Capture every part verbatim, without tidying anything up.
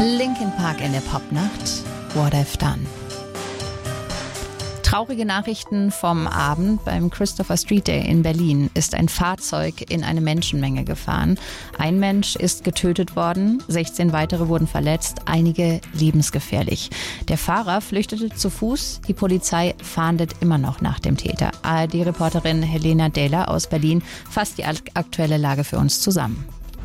Linkin Park in der Popnacht. What I've Done. Traurige Nachrichten vom Abend. Beim Christopher Street Day in Berlin ist ein Fahrzeug in eine Menschenmenge gefahren. Ein Mensch ist getötet worden, sechzehn weitere wurden verletzt, einige lebensgefährlich. Der Fahrer flüchtete zu Fuß, die Polizei fahndet immer noch nach dem Täter. A R D-Reporterin Helena Dehler aus Berlin fasst die aktuelle Lage für uns zusammen.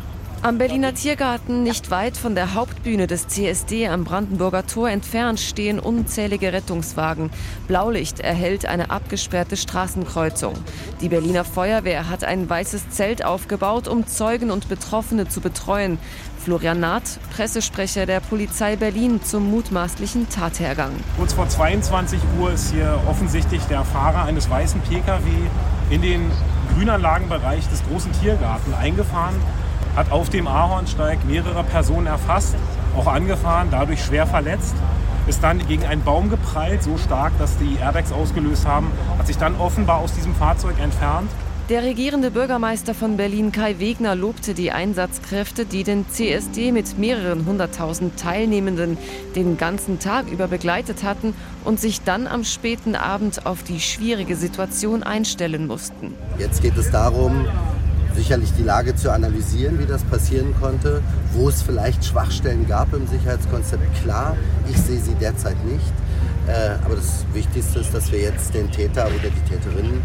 Am Berliner Tiergarten, nicht weit von der Hauptbühne des C S D am Brandenburger Tor entfernt, stehen unzählige Rettungswagen. Blaulicht erhellt eine abgesperrte Straßenkreuzung. Die Berliner Feuerwehr hat ein weißes Zelt aufgebaut, um Zeugen und Betroffene zu betreuen. Florian Naht, Pressesprecher der Polizei Berlin, zum mutmaßlichen Tathergang. Kurz vor zweiundzwanzig Uhr ist hier offensichtlich der Fahrer eines weißen P K W in den Grünanlagenbereich des großen Tiergarten eingefahren, hat auf dem Ahornsteig mehrere Personen erfasst, auch angefahren, dadurch schwer verletzt, ist dann gegen einen Baum geprallt, so stark, dass die Airbags ausgelöst haben, hat sich dann offenbar aus diesem Fahrzeug entfernt. Der regierende Bürgermeister von Berlin, Kai Wegner, lobte die Einsatzkräfte, die den C S D mit mehreren hunderttausend Teilnehmenden den ganzen Tag über begleitet hatten und sich dann am späten Abend auf die schwierige Situation einstellen mussten. Jetzt geht es darum, sicherlich die Lage zu analysieren, wie das passieren konnte, wo es vielleicht Schwachstellen gab im Sicherheitskonzept. Klar, ich sehe sie derzeit nicht. Äh, aber das Wichtigste ist, dass wir jetzt den Täter oder die Täterin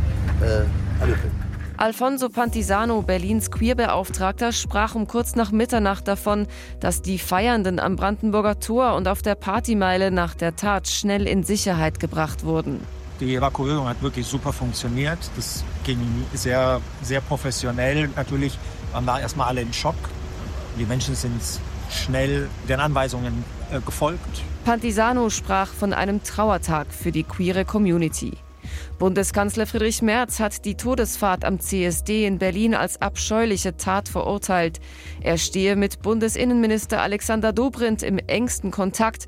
äh, ermitteln. Alfonso Pantisano, Berlins Queerbeauftragter, sprach um kurz nach Mitternacht davon, dass die Feiernden am Brandenburger Tor und auf der Partymeile nach der Tat schnell in Sicherheit gebracht wurden. Die Evakuierung hat wirklich super funktioniert. Das ging sehr, sehr professionell. Natürlich waren wir erstmal alle in Schock. Die Menschen sind schnell den Anweisungen äh, gefolgt. Pantisano sprach von einem Trauertag für die queere Community. Bundeskanzler Friedrich Merz hat die Todesfahrt am C S D in Berlin als abscheuliche Tat verurteilt. Er stehe mit Bundesinnenminister Alexander Dobrindt im engsten Kontakt